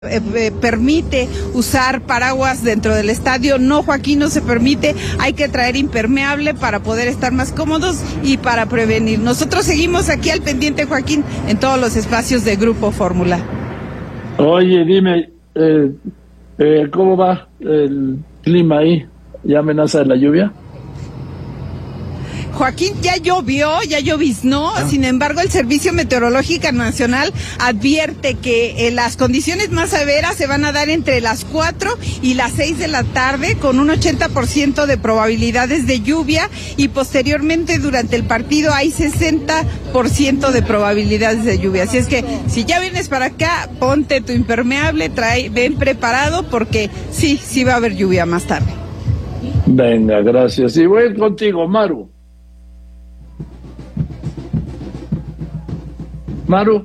permite usar paraguas dentro del estadio. No, Joaquín, no se permite. Hay que traer impermeable para poder estar más cómodos y para prevenir. Nosotros seguimos aquí al pendiente, Joaquín, en todos los espacios de Grupo Fórmula. Oye, dime, ¿cómo va el clima ahí? ¿Ya amenaza la lluvia? Joaquín, ya lloviznó, sin embargo el Servicio Meteorológico Nacional advierte que las condiciones más severas se van a dar entre las 4 y las 6 de la tarde con un 80% de probabilidades de lluvia y posteriormente durante el partido hay 60% de probabilidades de lluvia. Así es que si ya vienes para acá, ponte tu impermeable, ven preparado porque sí va a haber lluvia más tarde. Venga, gracias. Y voy contigo, Maru. Maru.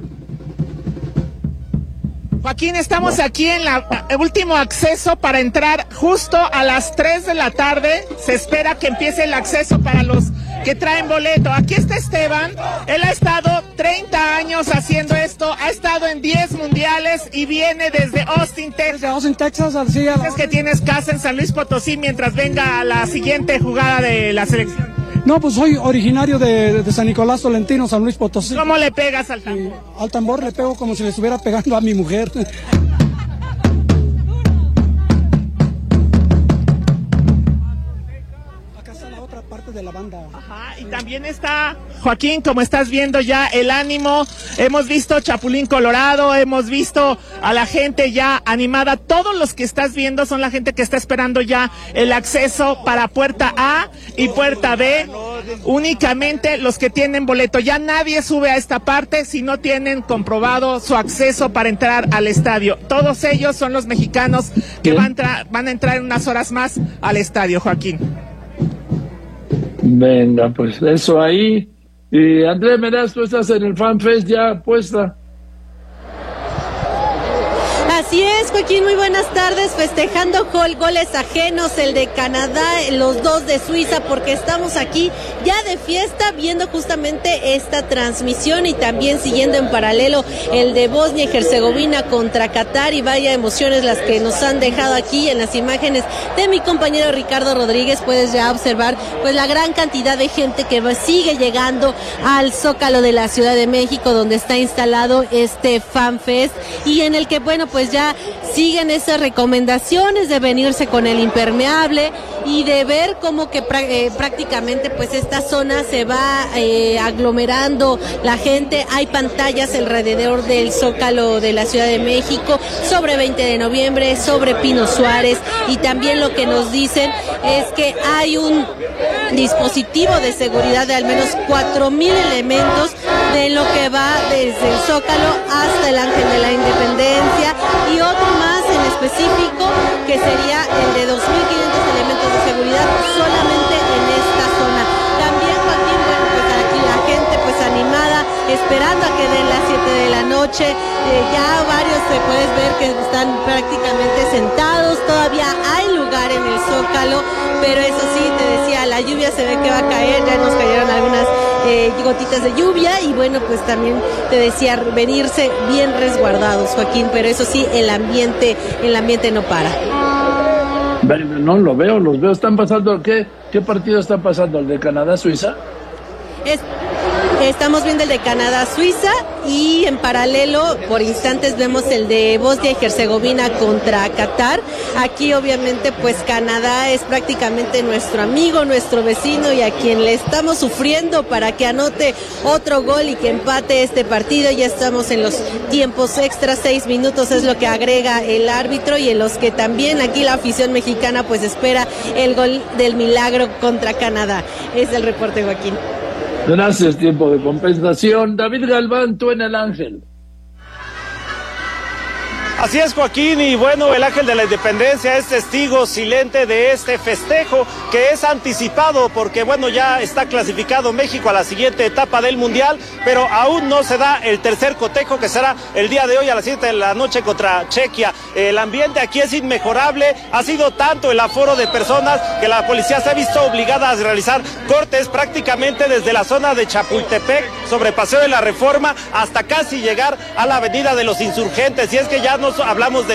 Joaquín, estamos aquí en el último acceso para entrar justo a las 3 de la tarde. Se espera que empiece el acceso para los que traen boleto. Aquí está Esteban. Él ha estado 30 años haciendo esto. Ha estado en 10 mundiales y viene desde Austin, Texas. Desde Austin, Texas. Así Es que tienes casa en San Luis Potosí mientras venga la siguiente jugada de la selección. No, pues soy originario de San Nicolás Tolentino, San Luis Potosí. ¿Cómo le pegas al tambor? Al tambor le pego como si le estuviera pegando a mi mujer. Acá está la otra parte de la banda. Ajá, y también está, Joaquín, como estás viendo ya el ánimo, hemos visto Chapulín Colorado, hemos visto a la gente ya animada, todos los que estás viendo son la gente que está esperando ya el acceso para puerta A y puerta B, únicamente los que tienen boleto, ya nadie sube a esta parte si no tienen comprobado su acceso para entrar al estadio, todos ellos son los mexicanos que van a entrar en unas horas más al estadio, Joaquín. Venga, pues eso ahí. Y Andrés Meraz, tú estás en el FanFest ya puesta. Así es, Joaquín, muy buenas tardes, festejando goles ajenos, el de Canadá, los dos de Suiza, porque estamos aquí ya de fiesta viendo justamente esta transmisión y también siguiendo en paralelo el de Bosnia y Herzegovina contra Qatar, y vaya emociones las que nos han dejado aquí en las imágenes de mi compañero Ricardo Rodríguez. Puedes ya observar pues la gran cantidad de gente que sigue llegando al Zócalo de la Ciudad de México, donde está instalado este FanFest, y en el que bueno pues ya siguen esas recomendaciones de venirse con el impermeable y de ver cómo que prácticamente pues esta zona se va aglomerando la gente. Hay pantallas alrededor del Zócalo de la Ciudad de México, sobre 20 de noviembre, sobre Pino Suárez, y también lo que nos dicen es que hay un dispositivo de seguridad de al menos 4,000 elementos de lo que va desde el Zócalo hasta el Ángel de la Independencia, y otro más en específico que sería el de 2,500 elementos de seguridad solamente en esta zona. También, Joaquín, bueno, pues aquí la gente pues animada, esperando a que den las 7 de la noche, ya varios se puedes ver que están prácticamente sentados, todavía hay lugar en el Zócalo, pero eso sí, te decía, la lluvia se ve que va a caer, ya nos cayeron algunas gotitas de lluvia, y bueno, pues también te decía, venirse bien resguardados, Joaquín, pero eso sí, el ambiente no para. No, los veo, están pasando, ¿qué partido está pasando? ¿El de Canadá-Suiza? Estamos viendo el de Canadá-Suiza, y en paralelo por instantes vemos el de Bosnia y Herzegovina contra Qatar. Aquí obviamente pues Canadá es prácticamente nuestro amigo, nuestro vecino, y a quien le estamos sufriendo para que anote otro gol y que empate este partido. Ya estamos en los tiempos extras, 6 minutos es lo que agrega el árbitro, y en los que también aquí la afición mexicana pues espera el gol del milagro contra Canadá. Es el reporte, Joaquín. Gracias, tiempo de compensación. David Galván, tú en el Ángel. Así es, Joaquín, y bueno, el Ángel de la Independencia es testigo silente de este festejo que es anticipado porque, bueno, ya está clasificado México a la siguiente etapa del Mundial, pero aún no se da el tercer cotejo, que será el día de hoy a las 7 de la noche contra Chequia. El ambiente aquí es inmejorable, ha sido tanto el aforo de personas que la policía se ha visto obligada a realizar cortes prácticamente desde la zona de Chapultepec, sobre Paseo de la Reforma, hasta casi llegar a la Avenida de los Insurgentes, y es que ya no hablamos de